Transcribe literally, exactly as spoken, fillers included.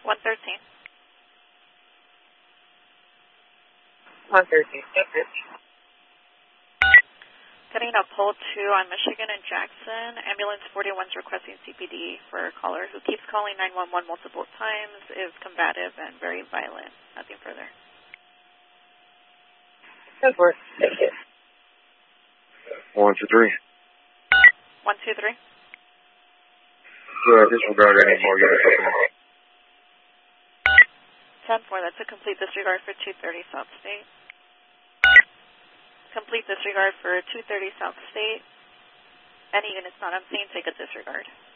one thirteen. one thirteen. Thank you. Getting a pole two on Michigan and Jackson. Ambulance forty-one is requesting C P D for a caller who keeps calling nine one one multiple times, is combative and very violent. Nothing further. Good work. Thank you. one two three. one two three. Yeah, disregard any more units. ten four, that's a complete disregard for two thirty South State. Complete disregard for two thirty South State. Any units not on scene, take a disregard.